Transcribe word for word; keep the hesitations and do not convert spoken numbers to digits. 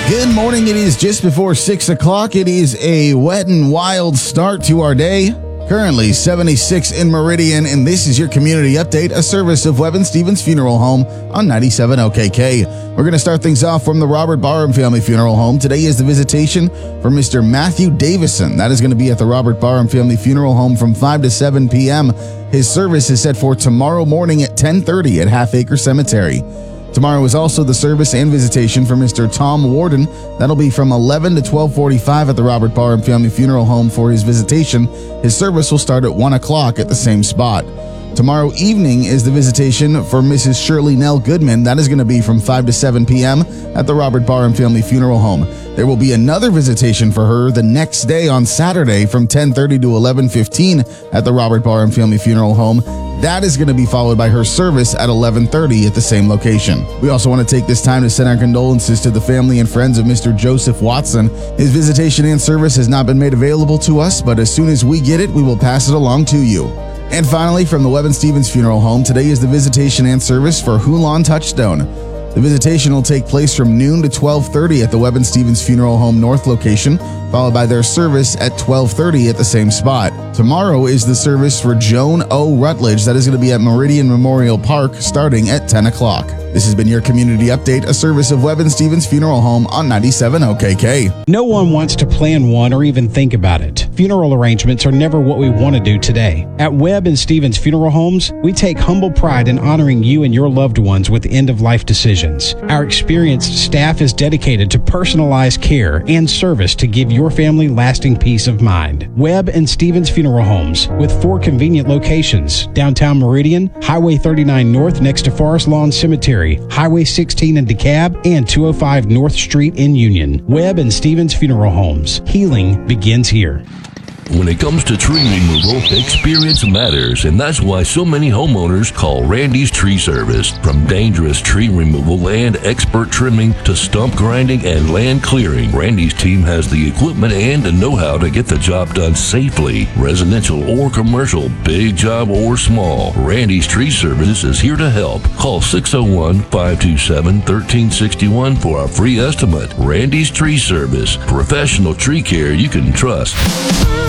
Good morning. It is just before six o'clock. It is a wet and wild start to our day. Currently seventy-six in Meridian, and this is your community update, a service of Webb and Stevens Funeral Home on ninety-seven O K K. We're going to start things off from the Robert Barham Family Funeral Home. Today is the visitation for Mister Matthew Davison. That is going to be at the Robert Barham Family Funeral Home from five to seven p.m. His service is set for tomorrow morning at ten thirty at Half Acre Cemetery. Tomorrow is also the service and visitation for Mister Tom Warden. That'll be from eleven to twelve forty-five at the Robert Barham Family Funeral Home for his visitation. His service will start at one o'clock at the same spot. Tomorrow evening is the visitation for Missus Shirley Nell Goodman. That is going to be from five to seven p.m. at the Robert Barham Family Funeral Home. There will be another visitation for her the next day on Saturday from ten thirty to eleven fifteen at the Robert Barham Family Funeral Home. That is going to be followed by her service at eleven thirty at the same location. We also want to take this time to send our condolences to the family and friends of Mister Joseph Watson. His visitation and service has not been made available to us, but as soon as we get it, we will pass it along to you. And finally, from the Webb and Stevens Funeral Home, today is the visitation and service for Hulan Touchstone. The visitation will take place from noon to twelve thirty at the Webb and Stevens Funeral Home North location, followed by their service at twelve thirty at the same spot. Tomorrow is the service for Joan O. Rutledge. That is going to be at Meridian Memorial Park starting at ten o'clock. This has been your community update, a service of Webb and Stevens Funeral Home on ninety-seven O K K. No one wants to plan one or even think about it. Funeral arrangements are never what we want to do today. At Webb and Stevens Funeral Homes, we take humble pride in honoring you and your loved ones with end-of-life decisions. Our experienced staff is dedicated to personalized care and service to give your family lasting peace of mind. Webb and Stevens Funeral Homes, with four convenient locations: downtown Meridian, Highway thirty-nine North next to Forest Lawn Cemetery, Highway sixteen in DeKalb, and two oh five North Street in Union. Webb and Stevens Funeral Homes. Healing begins here. When it comes to tree removal, experience matters, and that's why so many homeowners call Randy's Tree Service. From dangerous tree removal and expert trimming to stump grinding and land clearing, Randy's team has the equipment and the know-how to get the job done safely, residential or commercial, big job or small. Randy's Tree Service is here to help. Call six oh one, five two seven, one three six one for a free estimate. Randy's Tree Service, professional tree care you can trust.